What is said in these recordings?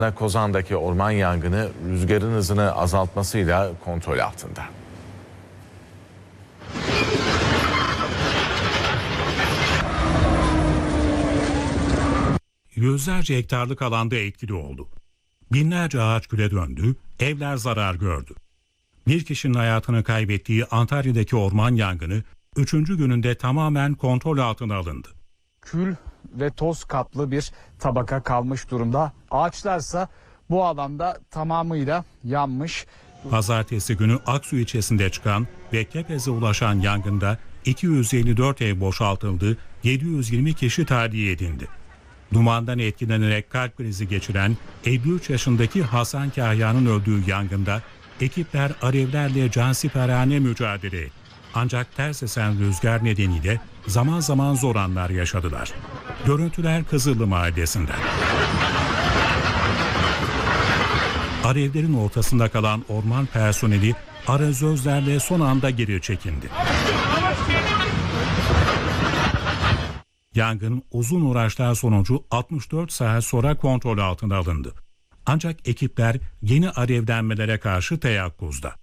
Kozan'daki orman yangını rüzgarın hızını azaltmasıyla kontrol altında. Yüzlerce hektarlık alanda etkili oldu. Binlerce ağaç küle döndü, evler zarar gördü. Bir kişinin hayatını kaybettiği Antalya'daki orman yangını 3. gününde tamamen kontrol altına alındı. Kül ve toz kaplı bir tabaka kalmış durumda. Ağaçlarsa bu alanda tamamıyla yanmış. Pazartesi günü Aksu ilçesinde çıkan ve Kepez'e ulaşan yangında 254 ev boşaltıldı, 720 kişi tahliye edildi. Dumandan etkilenerek kalp krizi geçiren 53 yaşındaki Hasan Kahya'nın öldüğü yangında ekipler alevlerle cansiperane mücadele etti. Ancak ters esen rüzgar nedeniyle zaman zaman zor anlar yaşadılar. Görüntüler Kızıllı Mahallesi'nden. Alevlerin ortasında kalan orman personeli arazözlerle son anda geri çekildi. Yangın uzun uğraşlar sonucu 64 saat sonra kontrol altına alındı. Ancak ekipler yeni alevlenmelere karşı teyakkuzda.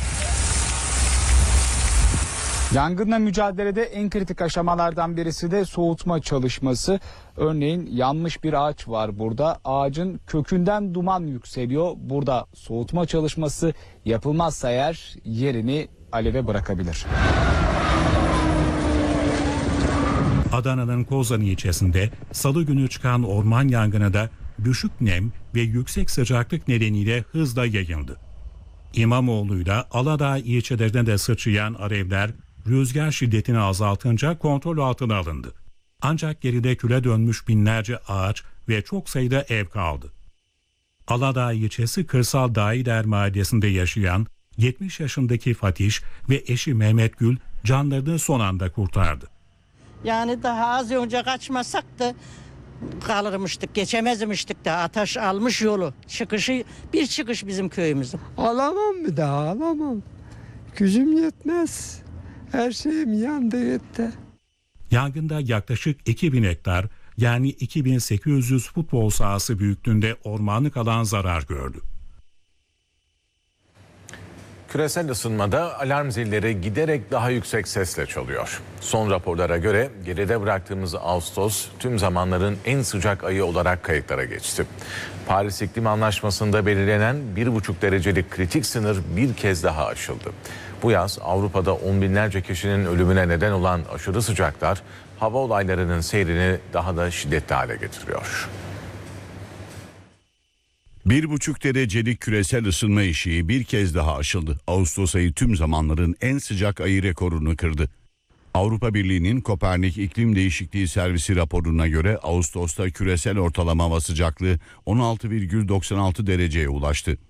Yangınla mücadelede en kritik aşamalardan birisi de soğutma çalışması. Örneğin yanmış bir ağaç var burada. Ağacın kökünden duman yükseliyor. Burada soğutma çalışması yapılmazsa eğer yerini aleve bırakabilir. Adana'nın Kozan ilçesinde salı günü çıkan orman yangını da düşük nem ve yüksek sıcaklık nedeniyle hızla yayıldı. İmamoğlu'yla Aladağ ilçelerine de sıçrayan alevler rüzgar şiddetini azaltınca kontrol altına alındı. Ancak geride küle dönmüş binlerce ağaç ve çok sayıda ev kaldı. Aladağ ilçesi Kırsal Dailer Mahallesi'nde yaşayan 70 yaşındaki Fatiş ve eşi Mehmet Gül canlarını son anda kurtardı. Yani daha az önce kaçmasak da kalırmıştık, geçemezmiştik de ateş almış yolu. Bir çıkış bizim köyümüzün. Alamam bir daha alamam. Gücüm yetmez. Her şeyim yandı gitti. Yangında yaklaşık 2000 hektar yani 2800 futbol sahası büyüklüğünde ormanlık alan zarar gördü. Küresel ısınmada alarm zilleri giderek daha yüksek sesle çalıyor. Son raporlara göre geride bıraktığımız Ağustos tüm zamanların en sıcak ayı olarak kayıtlara geçti. Paris İklim Anlaşması'nda belirlenen 1,5 derecelik kritik sınır bir kez daha aşıldı. Bu yaz Avrupa'da on binlerce kişinin ölümüne neden olan aşırı sıcaklar hava olaylarının seyrini daha da şiddetli hale getiriyor. 1,5 derecelik küresel ısınma eşiği bir kez daha aşıldı. Ağustos ayı tüm zamanların en sıcak ayı rekorunu kırdı. Avrupa Birliği'nin Kopernik İklim Değişikliği Servisi raporuna göre Ağustos'ta küresel ortalama hava sıcaklığı 16,96 dereceye ulaştı.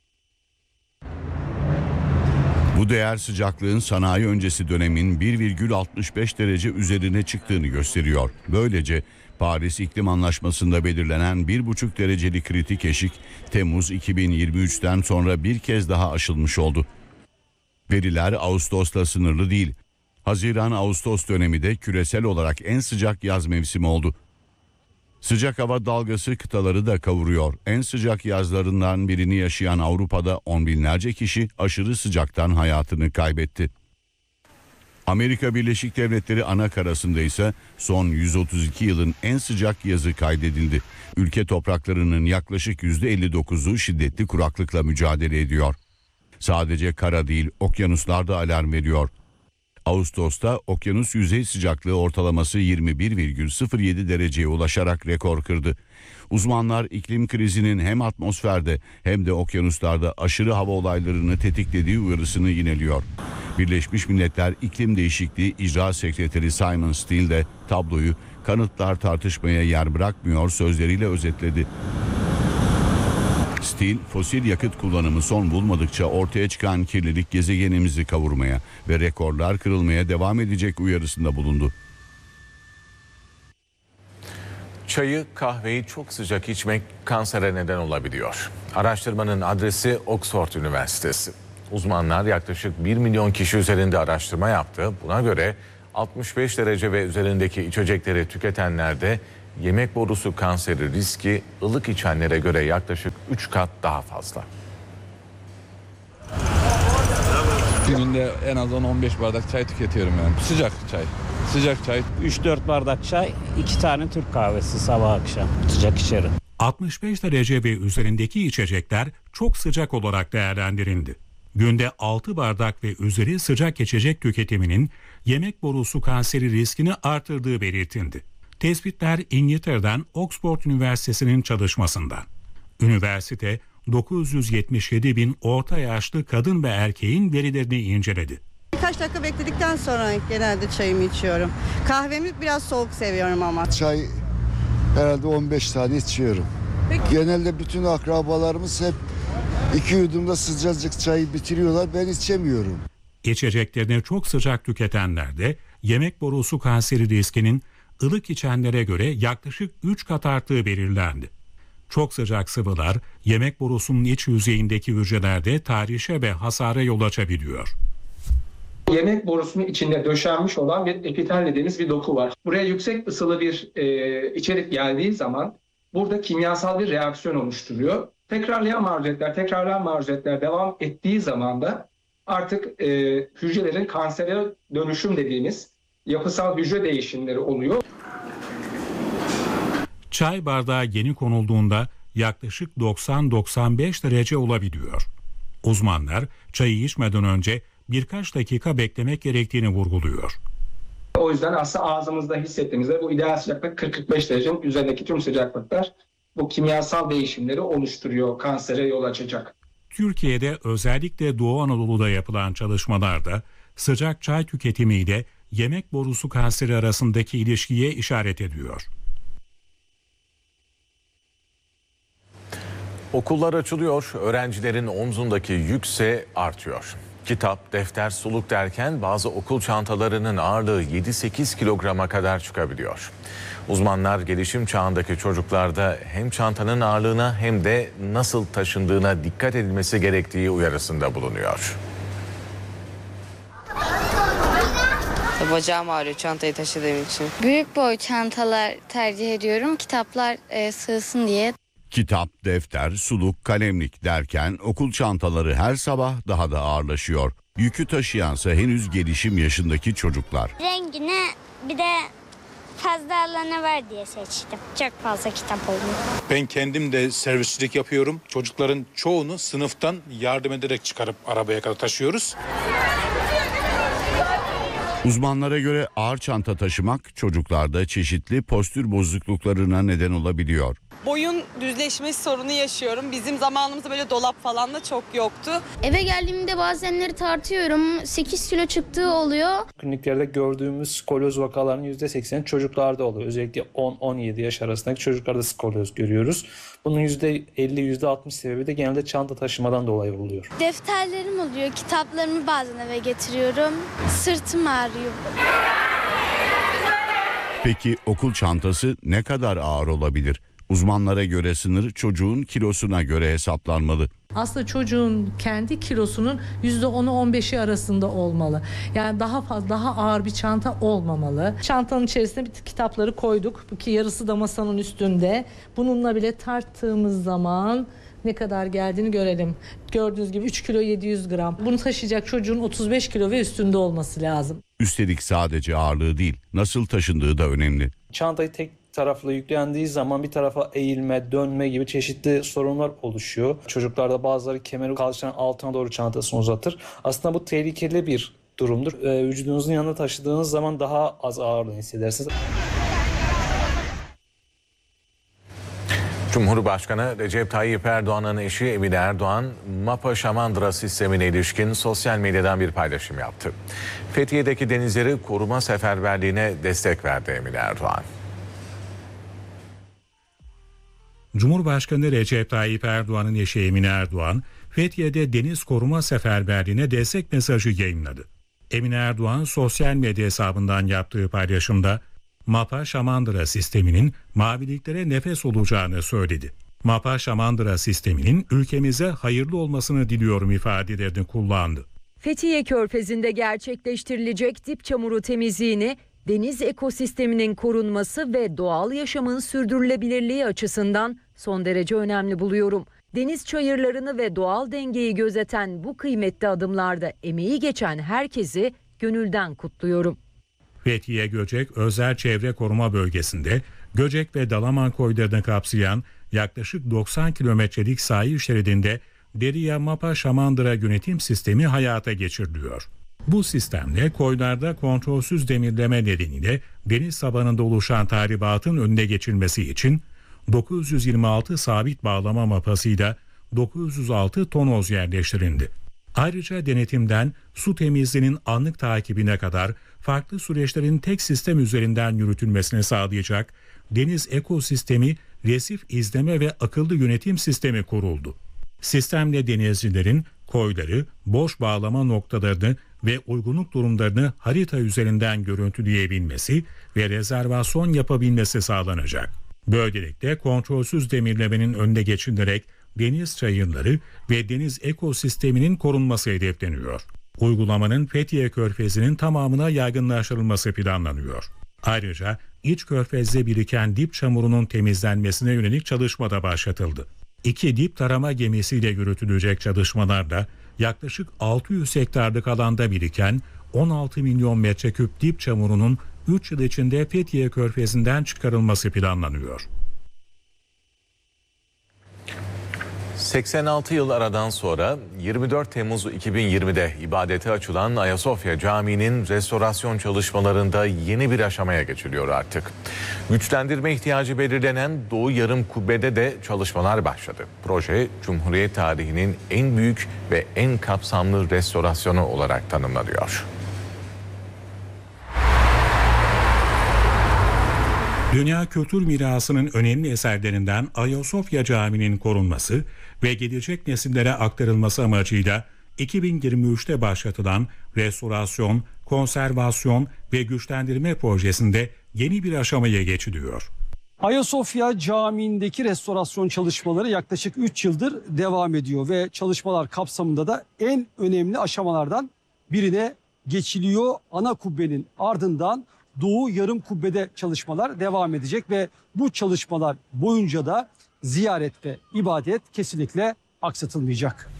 Bu değer sıcaklığın sanayi öncesi dönemin 1,65 derece üzerine çıktığını gösteriyor. Böylece Paris İklim Anlaşması'nda belirlenen 1,5 derecelik kritik eşik Temmuz 2023'ten sonra bir kez daha aşılmış oldu. Veriler Ağustos'la sınırlı değil. Haziran-Ağustos dönemi de küresel olarak en sıcak yaz mevsimi oldu. Sıcak hava dalgası kıtaları da kavuruyor. En sıcak yazlarından birini yaşayan Avrupa'da on binlerce kişi aşırı sıcaktan hayatını kaybetti. Amerika Birleşik Devletleri anakarasında ise son 132 yılın en sıcak yazı kaydedildi. Ülke topraklarının yaklaşık %59'u şiddetli kuraklıkla mücadele ediyor. Sadece kara değil, okyanuslar da alarm veriyor. Ağustos'ta okyanus yüzey sıcaklığı ortalaması 21,07 dereceye ulaşarak rekor kırdı. Uzmanlar iklim krizinin hem atmosferde hem de okyanuslarda aşırı hava olaylarını tetiklediği uyarısını yineliyor. Birleşmiş Milletler İklim Değişikliği İcra Sekreteri Simon Steele de tabloyu "kanıtlar tartışmaya yer bırakmıyor" sözleriyle özetledi. Steele, fosil yakıt kullanımı son bulmadıkça ortaya çıkan kirlilik gezegenimizi kavurmaya ve rekorlar kırılmaya devam edecek uyarısında bulundu. Çayı, kahveyi çok sıcak içmek kansere neden olabiliyor. Araştırmanın adresi Oxford Üniversitesi. Uzmanlar yaklaşık 1 milyon kişi üzerinde araştırma yaptı. Buna göre 65 derece ve üzerindeki içecekleri tüketenlerde Yemek borusu kanseri riski ılık içenlere göre yaklaşık 3 kat daha fazla. Gününde en az 10-15 bardak çay tüketiyorum yani. Sıcak çay. Sıcak çay. 3-4 bardak çay, 2 tane Türk kahvesi sabah akşam sıcak içerim. 65 derece ve üzerindeki içecekler çok sıcak olarak değerlendirildi. Günde 6 bardak ve üzeri sıcak içecek tüketiminin yemek borusu kanseri riskini artırdığı belirtildi. Tespitler İngiltere'den Oxford Üniversitesi'nin çalışmasından. Üniversite 977 bin orta yaşlı kadın ve erkeğin verilerini inceledi. Birkaç dakika bekledikten sonra genelde çayımı içiyorum. Kahvemi biraz soğuk seviyorum ama. Çay herhalde 15 tane içiyorum. Genelde bütün akrabalarımız hep 2 yudumda sıcacık çayı bitiriyorlar. Ben içemiyorum. İçeceklerini çok sıcak tüketenler de yemek borusu kanseri riskinin ılık içenlere göre yaklaşık 3 kat arttığı belirlendi. Çok sıcak sıvılar yemek borusunun iç yüzeyindeki hücrelerde tahrişe ve hasara yol açabiliyor. Yemek borusunun içinde döşenmiş olan bir epitel dediğimiz bir doku var. Buraya yüksek ısılı bir içerik geldiği zaman burada kimyasal bir reaksiyon oluşturuyor. Tekrarlayan maruziyetler devam ettiği zaman da artık hücrelerin kansere dönüşüm dediğimiz yapısal hücre değişimleri oluyor. Çay bardağı yeni konulduğunda yaklaşık 90-95 derece olabiliyor. Uzmanlar çayı içmeden önce birkaç dakika beklemek gerektiğini vurguluyor. O yüzden aslında ağzımızda hissettiğimizde bu ideal sıcaklık 40-45 derecenin üzerindeki tüm sıcaklıklar bu kimyasal değişimleri oluşturuyor, kansere yol açacak. Türkiye'de özellikle Doğu Anadolu'da yapılan çalışmalarda sıcak çay tüketimiyle yemek borusu kanseri arasındaki ilişkiye işaret ediyor. Okullar açılıyor, öğrencilerin omzundaki yükse artıyor. Kitap, defter, suluk derken bazı okul çantalarının ağırlığı 7-8 kilograma kadar çıkabiliyor. Uzmanlar gelişim çağındaki çocuklarda hem çantanın ağırlığına hem de nasıl taşındığına dikkat edilmesi gerektiği uyarısında bulunuyor. Bacağım ağrıyor çantayı taşıdığım için. Büyük boy çantalar tercih ediyorum. Kitaplar sığsın diye. Kitap, defter, suluk, kalemlik derken okul çantaları her sabah daha da ağırlaşıyor. Yükü taşıyansa henüz gelişim yaşındaki çocuklar. Rengine bir de fazla alanı var diye seçtim. Çok fazla kitap oldu. Ben kendim de servisçilik yapıyorum. Çocukların çoğunu sınıftan yardım ederek çıkarıp arabaya kadar taşıyoruz. Uzmanlara göre ağır çanta taşımak çocuklarda çeşitli postür bozukluklarına neden olabiliyor. Boyun düzleşme sorunu yaşıyorum. Bizim zamanımızda böyle dolap falan da çok yoktu. Eve geldiğimde bazenleri tartıyorum. 8 kilo çıktığı oluyor. Kliniklerde gördüğümüz skolyoz vakalarının %80'i çocuklarda oluyor. Özellikle 10-17 yaş arasındaki çocuklarda skolyoz görüyoruz. Bunun %50-%60 sebebi de genelde çanta taşımadan dolayı oluyor. Defterlerim oluyor. Kitaplarımı bazen eve getiriyorum. Sırtım ağrıyor. Peki okul çantası ne kadar ağır olabilir? Uzmanlara göre sınır çocuğun kilosuna göre hesaplanmalı. Aslında çocuğun kendi kilosunun %10'u 15'i arasında olmalı. Yani daha ağır bir çanta olmamalı. Çantanın içerisine kitapları koyduk. Bu ki yarısı da masanın üstünde. Bununla bile tarttığımız zaman ne kadar geldiğini görelim. Gördüğünüz gibi 3 kilo 700 gram. Bunu taşıyacak çocuğun 35 kilo ve üstünde olması lazım. Üstelik sadece ağırlığı değil, nasıl taşındığı da önemli. Çantayı tek taraflı yüklendiği zaman bir tarafa eğilme, dönme gibi çeşitli sorunlar oluşuyor. Çocuklarda bazıları kemeri kalçanın altına doğru çantasını uzatır. Aslında bu tehlikeli bir durumdur. Vücudunuzun yanında taşıdığınız zaman daha az ağırlığını hissedersiniz. Cumhurbaşkanı Recep Tayyip Erdoğan'ın eşi Emine Erdoğan, MAPA Şamandıra sistemine ilişkin sosyal medyadan bir paylaşım yaptı. Fethiye'deki denizleri koruma seferberliğine destek verdi Emine Erdoğan. Cumhurbaşkanı Recep Tayyip Erdoğan'ın eşi Emine Erdoğan, Fethiye'de deniz koruma seferberliğine destek mesajı yayınladı. Emine Erdoğan sosyal medya hesabından yaptığı paylaşımda MAPA Şamandıra sisteminin maviliklere nefes olacağını söyledi. MAPA Şamandıra sisteminin ülkemize hayırlı olmasını diliyorum ifadelerini kullandı. Fethiye Körfezi'nde gerçekleştirilecek dip çamuru temizliğini deniz ekosisteminin korunması ve doğal yaşamın sürdürülebilirliği açısından son derece önemli buluyorum. Deniz çayırlarını ve doğal dengeyi gözeten bu kıymetli adımlarda emeği geçen herkesi gönülden kutluyorum. Fethiye Göcek Özel Çevre Koruma Bölgesi'nde Göcek ve Dalaman koylarını kapsayan yaklaşık 90 kilometrelik sahil şeridinde Derya Mapa Şamandıra yönetim sistemi hayata geçiriliyor. Bu sistemle koylarda kontrolsüz demirleme nedeniyle deniz tabanında oluşan tahribatın önüne geçilmesi için 926 sabit bağlama mapasıyla 906 tonoz yerleştirildi. Ayrıca denetimden su temizliğinin anlık takibine kadar farklı süreçlerin tek sistem üzerinden yürütülmesini sağlayacak deniz ekosistemi resif izleme ve akıllı yönetim sistemi kuruldu. Sistemle denizcilerin koyları, boş bağlama noktalarını ve uygunluk durumlarını harita üzerinden görüntüleyebilmesi ve rezervasyon yapabilmesi sağlanacak. Böylelikle kontrolsüz demirlemenin önüne geçilerek deniz çayırları ve deniz ekosisteminin korunması hedefleniyor. Uygulamanın Fethiye Körfezi'nin tamamına yaygınlaştırılması planlanıyor. Ayrıca iç körfezde biriken dip çamurunun temizlenmesine yönelik çalışma da başlatıldı. 2 dip tarama gemisiyle yürütülecek çalışmalarla yaklaşık 600 hektarlık alanda biriken 16 milyon metreküp dip çamurunun 3 yıl içinde Fethiye Körfezi'nden çıkarılması planlanıyor. 86 yıl aradan sonra 24 Temmuz 2020'de ibadete açılan Ayasofya Camii'nin restorasyon çalışmalarında yeni bir aşamaya geçiliyor artık. Güçlendirme ihtiyacı belirlenen Doğu Yarım Kubbe'de de çalışmalar başladı. Proje, Cumhuriyet tarihinin en büyük ve en kapsamlı restorasyonu olarak tanımlanıyor. Dünya Kültür Mirası'nın önemli eserlerinden Ayasofya Camii'nin korunması ve gelecek nesillere aktarılması amacıyla 2023'te başlatılan restorasyon, konservasyon ve güçlendirme projesinde yeni bir aşamaya geçiliyor. Ayasofya Camii'ndeki restorasyon çalışmaları yaklaşık 3 yıldır devam ediyor ve çalışmalar kapsamında da en önemli aşamalardan birine geçiliyor. Ana kubbenin ardından Doğu Yarım Kubbe'de çalışmalar devam edecek ve bu çalışmalar boyunca da ziyaret ve ibadet kesinlikle aksatılmayacak.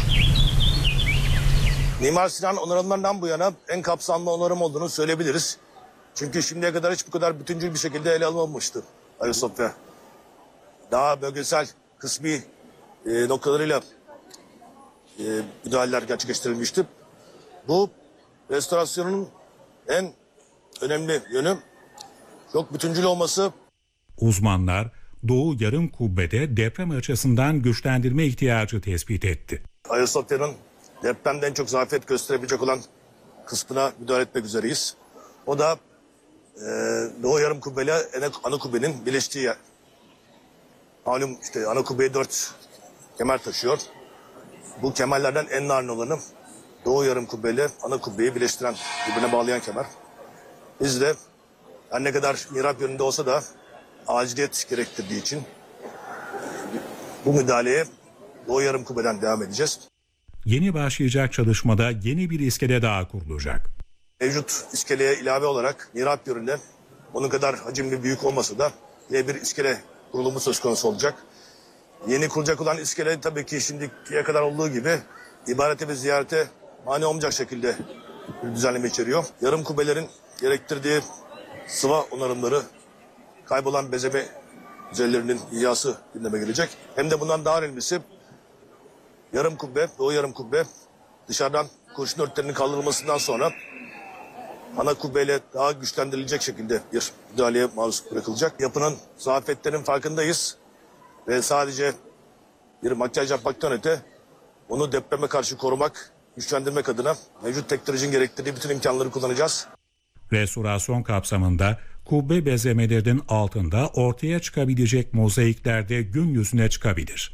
Mimar Sinan onarımlarından bu yana en kapsamlı onarım olduğunu söyleyebiliriz. Çünkü şimdiye kadar hiç bu kadar bütüncül bir şekilde ele alınmamıştı Ayasofya. Daha bölgesel kısmi noktalarıyla müdahaleler gerçekleştirilmişti. Bu restorasyonun en önemli yönü çok bütüncül olması. Uzmanlar Doğu Yarım Kubbe'de deprem açısından güçlendirme ihtiyacı tespit etti. Ayasofya'nın depremde en çok zafiyet gösterebilecek olan kısmına müdahale etmek üzereyiz. O da Doğu Yarım Kubbe ile ana kubbenin birleştiği yer. Malum işte ana kubbeyi 4 kemer taşıyor. Bu kemerlerden en narin olanı Doğu Yarım Kubbe ile ana kubbeyi birleştiren, birbirine bağlayan kemer. Biz de her ne kadar mihrap yönünde olsa da aciliyet gerektirdiği için bu müdahaleye Doğu Yarım Kubbe'den devam edeceğiz. Yeni başlayacak çalışmada yeni bir iskele daha kurulacak. Mevcut iskeleye ilave olarak mihrap yönünde onun kadar hacimli büyük olmasa da yine bir iskele kurulumu söz konusu olacak. Yeni kurulacak olan iskele tabii ki şimdiye kadar olduğu gibi ibadete ve ziyarete mani olmayacak şekilde bir düzenleme içeriyor. Yarım kubbelerin gerektirdiği sıva onarımları, kaybolan bezeme yüzeylerinin ihyası gündeme gelecek. Hem de bundan daha önemlisi yarım kubbe, Doğu Yarım Kubbe dışarıdan kurşun örtülerinin kaldırılmasından sonra ana kubbeyle daha güçlendirilecek şekilde bir müdahaleye maruz bırakılacak. Yapının zafiyetlerinin farkındayız ve sadece bir makyaj yapmaktan öte onu depreme karşı korumak, güçlendirmek adına mevcut teknolojinin gerektirdiği bütün imkanları kullanacağız. Restorasyon kapsamında kubbe bezemelerinin altında ortaya çıkabilecek mozaikler de gün yüzüne çıkabilir.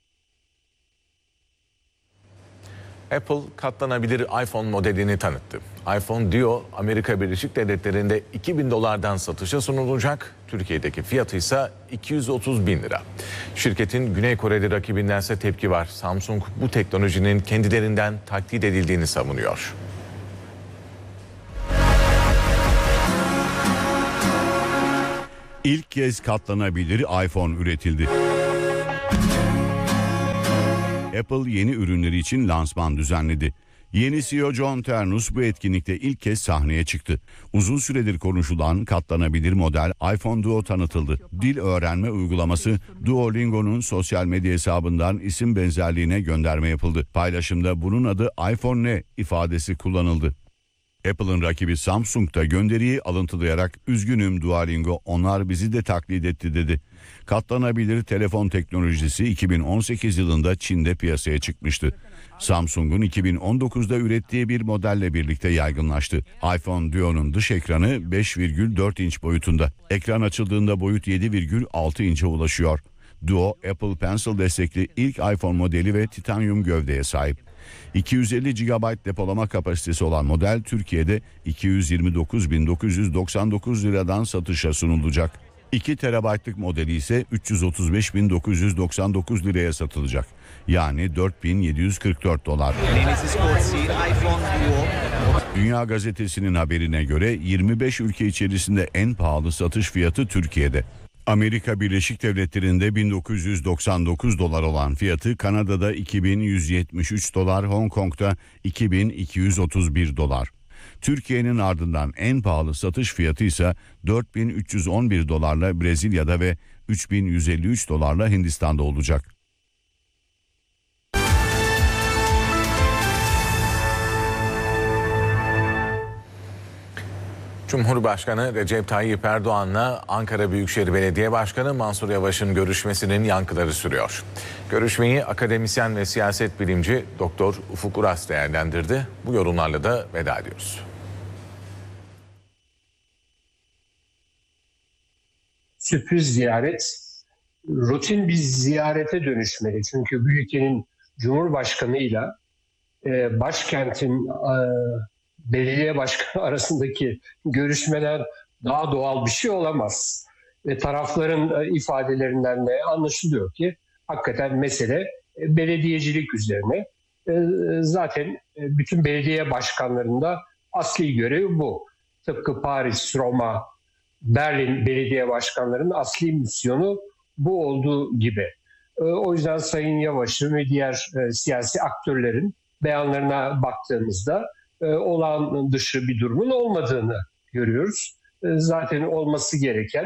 Apple katlanabilir iPhone modelini tanıttı. iPhone Duo Amerika Birleşik Devletleri'nde $2.000'dan satışa sunulacak. Türkiye'deki fiyatı ise 230.000 lira. Şirketin Güney Koreli rakibindense tepki var. Samsung bu teknolojinin kendilerinden taklit edildiğini savunuyor. İlk kez katlanabilir iPhone üretildi. Apple yeni ürünleri için lansman düzenledi. Yeni CEO John Ternus bu etkinlikte ilk kez sahneye çıktı. Uzun süredir konuşulan katlanabilir model iPhone Duo tanıtıldı. Dil öğrenme uygulaması Duolingo'nun sosyal medya hesabından isim benzerliğine gönderme yapıldı. Paylaşımda bunun adı iPhone ne ifadesi kullanıldı. Apple'ın rakibi Samsung da gönderiyi alıntılayarak "Üzgünüm Duolingo, onlar bizi de taklit etti" dedi. Katlanabilir telefon teknolojisi 2018 yılında Çin'de piyasaya çıkmıştı. Samsung'un 2019'da ürettiği bir modelle birlikte yaygınlaştı. iPhone Duo'nun dış ekranı 5,4 inç boyutunda. Ekran açıldığında boyut 7,6 inçe ulaşıyor. Duo, Apple Pencil destekli ilk iPhone modeli ve titanyum gövdeye sahip. 250 GB depolama kapasitesi olan model Türkiye'de 229.999 liradan satışa sunulacak. 2 TB'lık modeli ise 335.999 liraya satılacak. Yani $4.744. Dünya Gazetesi'nin haberine göre 25 ülke içerisinde en pahalı satış fiyatı Türkiye'de. Amerika Birleşik Devletleri'nde $1.999 olan fiyatı Kanada'da $2.173, Hong Kong'da $2.231. Türkiye'nin ardından en pahalı satış fiyatı ise $4.311 Brezilya'da ve $3.153 Hindistan'da olacak. Cumhurbaşkanı Recep Tayyip Erdoğan'la Ankara Büyükşehir Belediye Başkanı Mansur Yavaş'ın görüşmesinin yankıları sürüyor. Görüşmeyi akademisyen ve siyaset bilimci Doktor Ufuk Uras değerlendirdi. Bu yorumlarla da veda ediyoruz. Sürpriz ziyaret rutin bir ziyarete dönüşmeli. Çünkü bu ülkenin Cumhurbaşkanı'yla başkentin belediye başkanı arasındaki görüşmeler daha doğal bir şey olamaz. Ve tarafların ifadelerinden de anlaşılıyor ki hakikaten mesele belediyecilik üzerine. Zaten bütün belediye başkanlarında asli görevi bu. Tıpkı Paris, Roma, Berlin belediye başkanlarının asli misyonu bu olduğu gibi. O yüzden Sayın Yavaş'ın ve diğer siyasi aktörlerin beyanlarına baktığımızda olağan dışı bir durumun olmadığını görüyoruz. Zaten olması gereken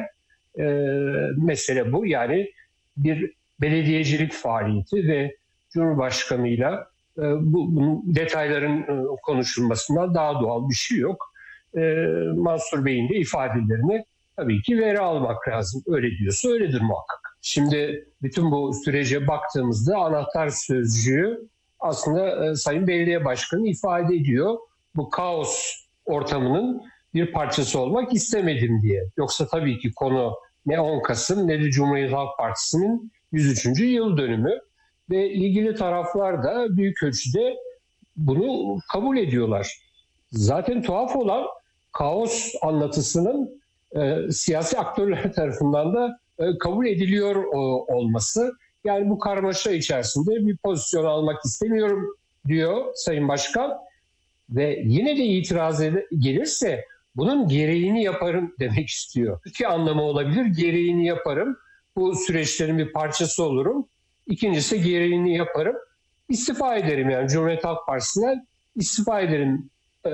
mesele bu. Yani bir belediyecilik faaliyeti ve Cumhurbaşkanı'yla bunun detayların konuşulmasından daha doğal bir şey yok. Mansur Bey'in de ifadelerini tabii ki veri almak lazım. Öyle diyorsa öyledir muhakkak. Şimdi bütün bu sürece baktığımızda anahtar sözcüğü aslında Sayın Belediye Başkanı ifade ediyor. Bu kaos ortamının bir parçası olmak istemedim diye. Yoksa tabii ki konu ne 10 Kasım ne de Cumhuriyet Halk Partisi'nin 103. yıl dönümü ve ilgili taraflar da büyük ölçüde bunu kabul ediyorlar. Zaten tuhaf olan kaos anlatısının siyasi aktörler tarafından da kabul ediliyor olması. Yani bu karmaşa içerisinde bir pozisyon almak istemiyorum diyor Sayın Başkan. Ve yine de itiraz gelirse bunun gereğini yaparım demek istiyor. İki anlamı olabilir. Gereğini yaparım. Bu süreçlerin bir parçası olurum. İkincisi gereğini yaparım. İstifa ederim, yani Cumhuriyet Halk Partisi'nden istifa ederim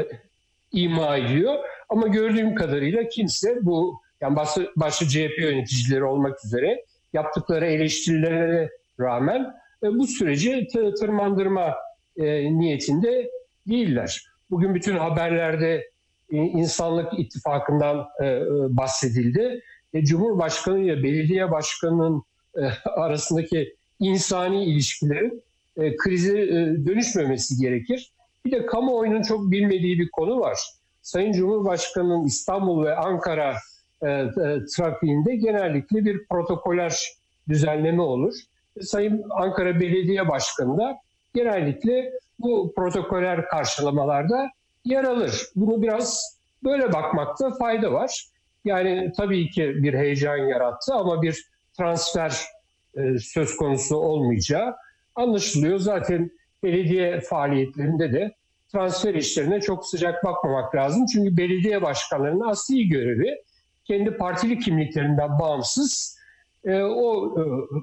ima ediyor. Ama gördüğüm kadarıyla kimse bu, yani başta CHP yöneticileri olmak üzere yaptıkları eleştirilere rağmen bu süreci tırmandırma niyetinde değiller. Bugün bütün haberlerde İnsanlık İttifakı'ndan bahsedildi. Cumhurbaşkanı ile belediye başkanının arasındaki insani ilişkilerin krize dönüşmemesi gerekir. Bir de kamuoyunun çok bilmediği bir konu var. Sayın Cumhurbaşkanı'nın İstanbul ve Ankara trafiğinde genellikle bir protokoler düzenleme olur. Sayın Ankara Belediye Başkanı da genellikle bu protokoler karşılamalarda yer alır. Bunu biraz böyle bakmakta fayda var. Yani tabii ki bir heyecan yarattı ama bir transfer söz konusu olmayacağı anlaşılıyor. Zaten belediye faaliyetlerinde de transfer işlerine çok sıcak bakmamak lazım. Çünkü belediye başkanlarının asli görevi kendi partili kimliklerinden bağımsız o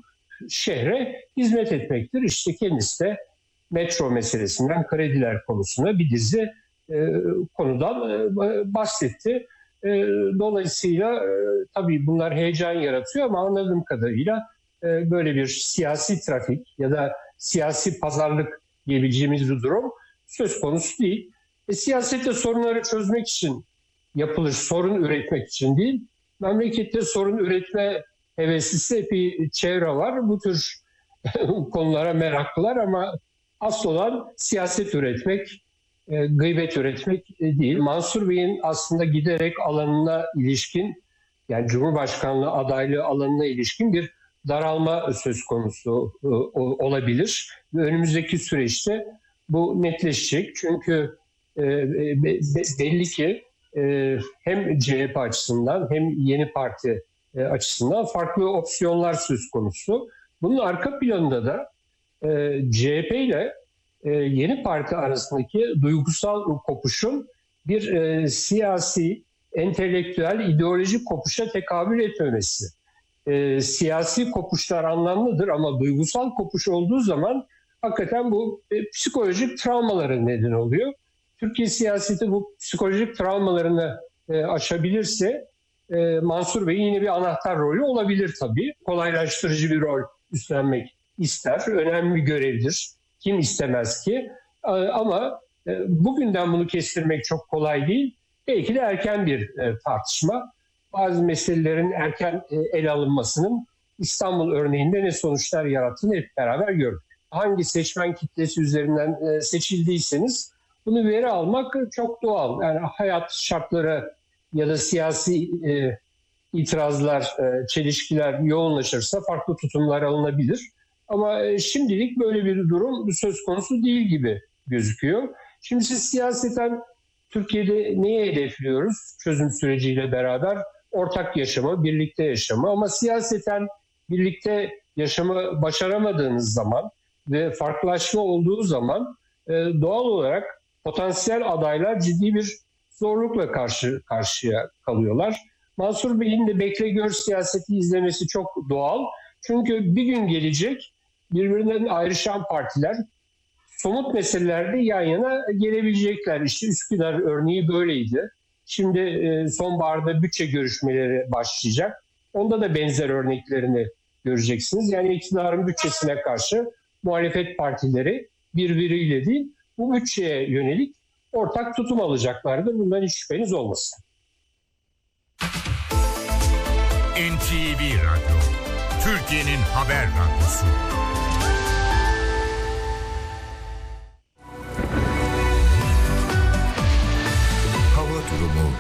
şehre hizmet etmektir. İşte kendisi de metro meselesinden krediler konusuna bir dizi konudan bahsetti. Dolayısıyla tabii bunlar heyecan yaratıyor ama anladığım kadarıyla böyle bir siyasi trafik ya da siyasi pazarlık diyebileceğimiz bir durum söz konusu değil. Siyasette sorunları çözmek için yapılır, sorun üretmek için değil. Memlekette sorun üretme heveslisi bir çevre var. Bu tür konulara meraklılar ama asıl olan siyaset üretmek, gıybet üretmek değil. Mansur Bey'in aslında giderek alanına ilişkin, yani Cumhurbaşkanlığı adaylığı alanına ilişkin bir daralma söz konusu olabilir. Ve önümüzdeki süreçte bu netleşecek. Çünkü belli ki hem CHP açısından hem yeni parti açısından farklı opsiyonlar söz konusu. Bunun arka planında da CHP ile yeni parti arasındaki duygusal kopuşun bir siyasi, entelektüel, ideolojik kopuşa tekabül etmemesi. Siyasi kopuşlar anlamlıdır ama duygusal kopuş olduğu zaman hakikaten bu psikolojik travmalara neden oluyor. Türkiye siyaseti bu psikolojik travmalarını aşabilirse Mansur Bey'in yine bir anahtar rolü olabilir tabii. Kolaylaştırıcı bir rol üstlenmek ister. Önemli bir görevdir. Kim istemez ki? Ama bugünden bunu kestirmek çok kolay değil. Belki de erken bir tartışma. Bazı meselelerin erken ele alınmasının İstanbul örneğinde ne sonuçlar yarattığını hep beraber gördük. Hangi seçmen kitlesi üzerinden seçildiyseniz bunu veri almak çok doğal. Yani hayat şartları ya da siyasi itirazlar, çelişkiler yoğunlaşırsa farklı tutumlar alınabilir. Ama şimdilik böyle bir durum söz konusu değil gibi gözüküyor. Şimdi siz siyaseten Türkiye'de neyi hedefliyoruz çözüm süreciyle beraber? Ortak yaşamı, birlikte yaşamı. Ama siyaseten birlikte yaşamı başaramadığınız zaman ve farklılaşma olduğu zaman doğal olarak potansiyel adaylar ciddi bir zorlukla karşı karşıya kalıyorlar. Mansur Bey'in de bekle gör siyaseti izlemesi çok doğal. Çünkü bir gün gelecek birbirinden ayrışan partiler somut meselelerde yan yana gelebilecekler. İşte Üsküdar örneği böyleydi. Şimdi sonbaharda bütçe görüşmeleri başlayacak. Onda da benzer örneklerini göreceksiniz. Yani iktidarın bütçesine karşı muhalefet partileri birbiriyle değil, bu bütçeye yönelik ortak tutum alacaklardır. Bundan hiç şüpheniz olmasın. NTV Radyo, Türkiye'nin haber radyosu. Hava durumu.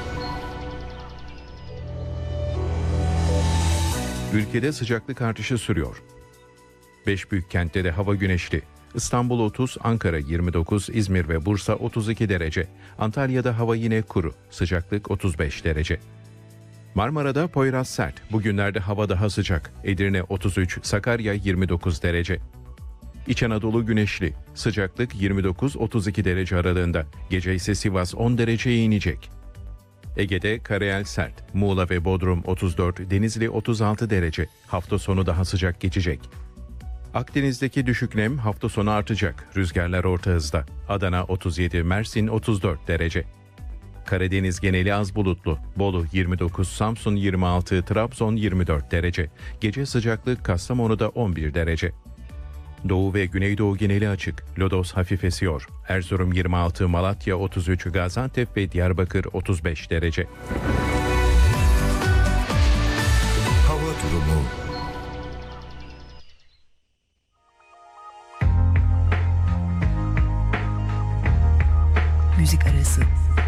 Ülkede sıcaklık artışı sürüyor. 5 büyük kentte de hava güneşli. İstanbul 30, Ankara 29, İzmir ve Bursa 32 derece. Antalya'da hava yine kuru, sıcaklık 35 derece. Marmara'da Poyraz sert, bugünlerde hava daha sıcak. Edirne 33, Sakarya 29 derece. İç Anadolu güneşli, sıcaklık 29-32 derece aralığında. Gece ise Sivas 10 dereceye inecek. Ege'de karayel sert, Muğla ve Bodrum 34, Denizli 36 derece. Hafta sonu daha sıcak geçecek. Akdeniz'deki düşük nem hafta sonu artacak. Rüzgarlar orta hızda. Adana 37, Mersin 34 derece. Karadeniz geneli az bulutlu. Bolu 29, Samsun 26, Trabzon 24 derece. Gece sıcaklık Kastamonu'da 11 derece. Doğu ve Güneydoğu geneli açık. Lodos hafif esiyor. Erzurum 26, Malatya 33, Gaziantep ve Diyarbakır 35 derece. Hava durumu. Müzik arası.